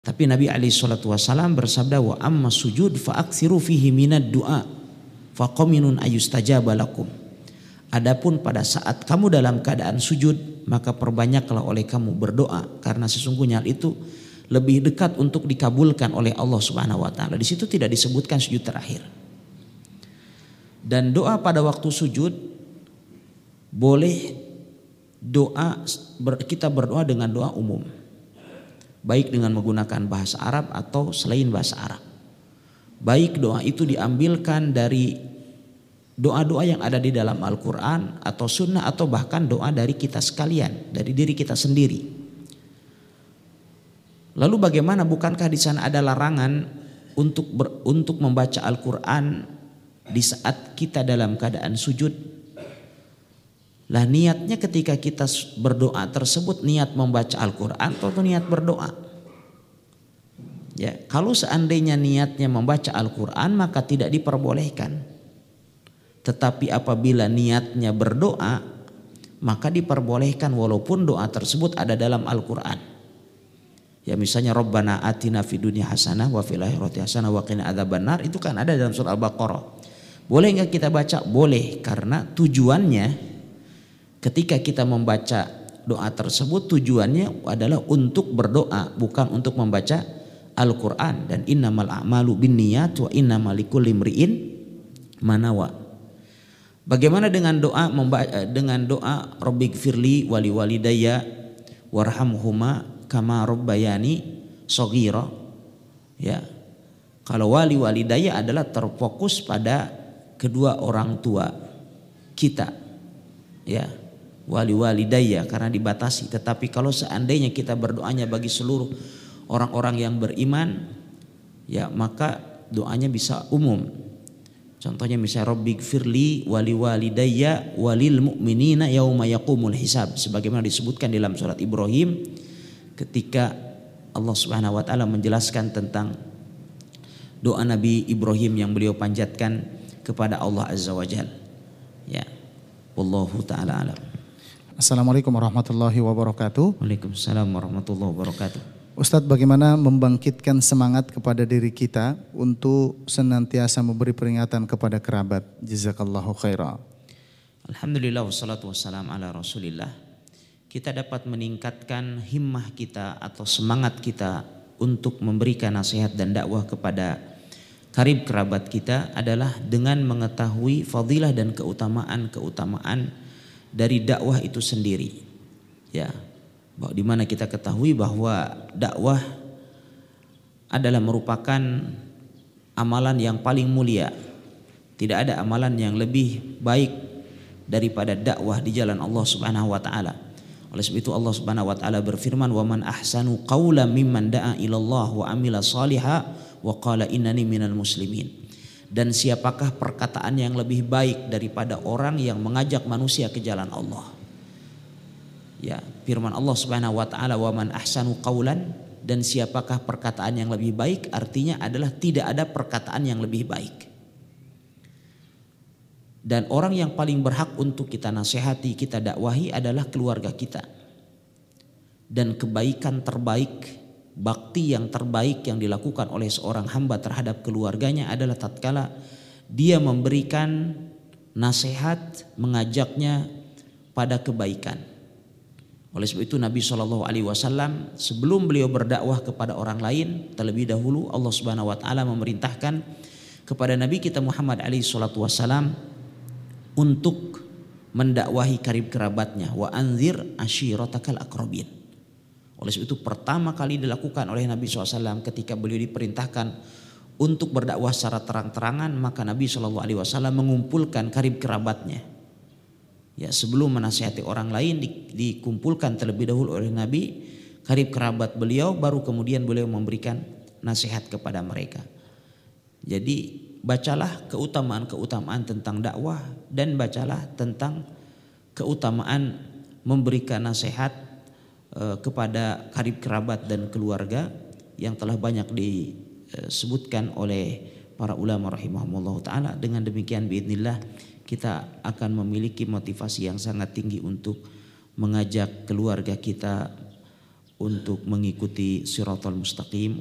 Tapi Nabi alaihi salatu wasallam bersabda, wa amma sujud fa aktsiru fihi minad du'a fa qaminun ayustajaba lakum. Adapun pada saat kamu dalam keadaan sujud, maka perbanyaklah oleh kamu berdoa, karena sesungguhnya hal itu lebih dekat untuk dikabulkan oleh Allah Subhanahu wa taala. Di situ tidak disebutkan sujud terakhir. Dan doa pada waktu sujud boleh kita berdoa dengan doa umum, baik dengan menggunakan bahasa Arab atau selain bahasa Arab. Baik doa itu diambilkan dari doa-doa yang ada di dalam Al-Quran atau sunnah, atau bahkan doa dari kita sekalian, dari diri kita sendiri. Lalu bagaimana, bukankah di sana ada larangan untuk membaca Al-Quran di saat kita dalam keadaan sujud? Lah niatnya ketika kita berdoa tersebut niat membaca Al-Quran atau niat berdoa? Ya, kalau seandainya niatnya membaca Al-Quran maka tidak diperbolehkan. Tetapi apabila niatnya berdoa maka diperbolehkan, walaupun doa tersebut ada dalam Al-Quran. Ya, misalnya Rabbana atina fid dunya hasanah wa fil akhirati hasanah wa qina adzabannar, itu kan ada dalam surah Al-Baqarah. Boleh enggak kita baca? Boleh, karena tujuannya ketika kita membaca doa tersebut tujuannya adalah untuk berdoa, bukan untuk membaca Al-Quran. Dan innamal a'malu binniyat wa innamal likulli imri'in ma nawa. Bagaimana dengan doa Rabbighfirli wali walidayya warhamhuma kama rabbayani shaghira? Ya. Kalau wali walidayya adalah terfokus pada kedua orang tua kita. Ya. Wali walidayya karena dibatasi. Tetapi kalau seandainya kita berdoanya bagi seluruh orang-orang yang beriman, ya maka doanya bisa umum. Contohnya misalnya Rabbighfirli wali walidayya walil mu'minina yauma yaqumul hisab, sebagaimana disebutkan dalam surat Ibrahim ketika Allah Subhanahu wa taala menjelaskan tentang doa Nabi Ibrahim yang beliau panjatkan kepada Allah Azza wa Jalla. Ya. Wallahu taala alam. Assalamualaikum warahmatullahi wabarakatuh. Waalaikumsalam warahmatullahi wabarakatuh. Ustadz, bagaimana membangkitkan semangat kepada diri kita untuk senantiasa memberi peringatan kepada kerabat? Jazakallahu khaira. Alhamdulillah wassalatu wassalam ala rasulillah. Kita dapat meningkatkan himmah kita atau semangat kita untuk memberikan nasihat dan dakwah kepada karib kerabat kita adalah dengan mengetahui fadilah dan keutamaan dari dakwah itu sendiri. Ya, di mana kita ketahui bahwa dakwah adalah merupakan amalan yang paling mulia. Tidak ada amalan yang lebih baik daripada dakwah di jalan Allah Subhanahu wa taala. Oleh sebab itu Allah Subhanahu wa taala berfirman, "Wa man ahsanu qawlan mimman da'a ilallah wa amila shaliha wa qala innani minal muslimin." Dan siapakah perkataan yang lebih baik daripada orang yang mengajak manusia ke jalan Allah? Ya, firman Allah Subhanahu wa taala, "Wa man ahsanu qawlan," dan siapakah perkataan yang lebih baik, artinya adalah tidak ada perkataan yang lebih baik. Dan orang yang paling berhak untuk kita nasihati, kita dakwahi adalah keluarga kita. Dan kebaikan terbaik, bakti yang terbaik yang dilakukan oleh seorang hamba terhadap keluarganya adalah tatkala dia memberikan nasihat, mengajaknya pada kebaikan. Oleh sebab itu Nabi SAW sebelum beliau berdakwah kepada orang lain, terlebih dahulu Allah Subhanahu wa taala memerintahkan kepada Nabi kita Muhammad SAW untuk mendakwahi karib kerabatnya, wa anzir ashiratakal aqrabin. Oleh sebab itu pertama kali dilakukan oleh Nabi SAW ketika beliau diperintahkan untuk berdakwah secara terang-terangan, maka Nabi SAW mengumpulkan karib kerabatnya. Ya, sebelum menasihati orang lain dikumpulkan terlebih dahulu oleh Nabi karib kerabat beliau, baru kemudian beliau memberikan nasihat kepada mereka. Jadi bacalah keutamaan-keutamaan tentang dakwah dan bacalah tentang keutamaan memberikan nasihat kepada karib kerabat dan keluarga yang telah banyak disebutkan oleh para ulama rahimahumullah ta'ala. Dengan demikian biidznillah kita akan memiliki motivasi yang sangat tinggi untuk mengajak keluarga kita untuk mengikuti Shiratal Mustaqim.